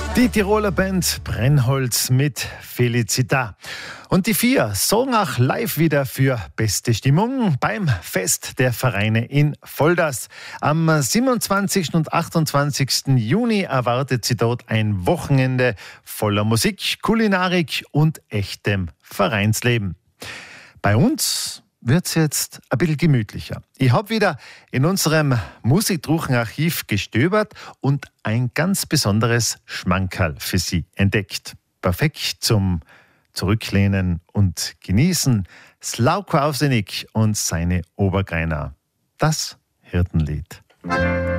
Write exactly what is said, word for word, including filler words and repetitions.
Die Tiroler Band Brennholz mit Felicita. Und die vier sorgen auch live wieder für beste Stimmung beim Fest der Vereine in Volders. Am siebenundzwanzigsten und achtundzwanzigsten Juni erwartet sie dort ein Wochenende voller Musik, Kulinarik und echtem Vereinsleben. Bei uns wird's jetzt ein bisschen gemütlicher. Ich habe wieder in unserem Musikdruchenarchiv gestöbert und ein ganz besonderes Schmankerl für Sie entdeckt. Perfekt zum Zurücklehnen und Genießen. Slavko Avsenik und seine Obergreiner. Das Hirtenlied.